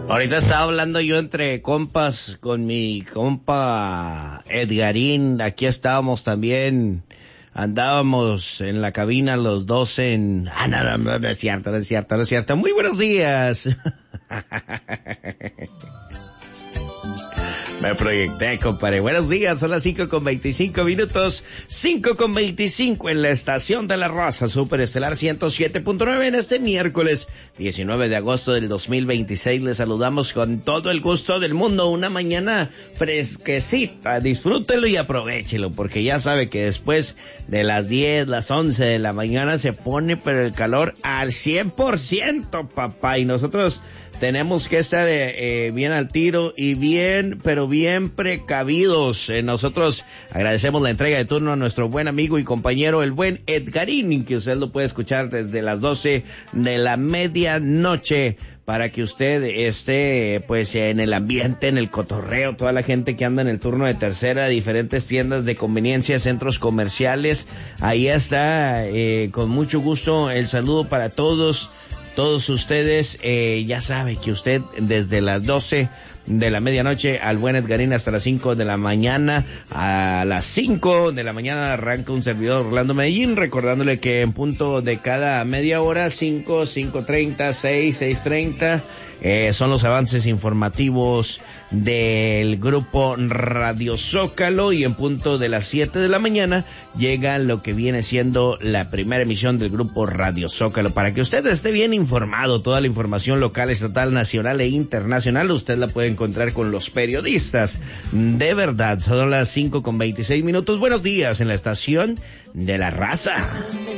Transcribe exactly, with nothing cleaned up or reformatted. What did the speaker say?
Ahorita estaba hablando yo entre compas con mi compa Edgarín. Aquí estábamos también. Andábamos en la cabina los dos en... Ah, no, no, no, no es cierto, no es cierto, no es cierto. Muy buenos días. Me proyecté, compadre. Buenos días, son las cinco con veinticinco minutos. cinco con veinticinco en la estación de la raza Superestelar ciento siete punto nueve en este miércoles diecinueve de agosto del dos mil veintiséis. Les saludamos con todo el gusto del mundo. Una mañana fresquecita. Disfrútelo y aprovechelo, porque ya sabe que después de las diez, las once de la mañana se pone pero el calor al cien por ciento, papá. Y nosotros tenemos que estar eh, eh, bien al tiro y bien, pero bien precavidos. Eh, nosotros agradecemos la entrega de turno a nuestro buen amigo y compañero, el buen Edgarín, que usted lo puede escuchar desde las doce de la medianoche, para que usted esté pues en el ambiente, en el cotorreo, toda la gente que anda en el turno de tercera, diferentes tiendas de conveniencia, centros comerciales. Ahí está, eh, con mucho gusto el saludo para todos. Todos ustedes, eh, ya sabe que usted desde las doce de la medianoche al buen Edgarín hasta las cinco de la mañana. A las cinco de la mañana arranca un servidor Orlando Medellín, recordándole que en punto de cada media hora, cinco, cinco treinta, seis, seis treinta, eh, son los avances informativos del grupo Radio Zócalo, y en punto de las siete de la mañana llega lo que viene siendo la primera emisión del grupo Radio Zócalo, para que usted esté bien informado. Toda la información local, estatal, nacional e internacional usted la puede encontrar con los periodistas de verdad. Son las cinco con veintiséis minutos. Buenos días en la estación de la raza.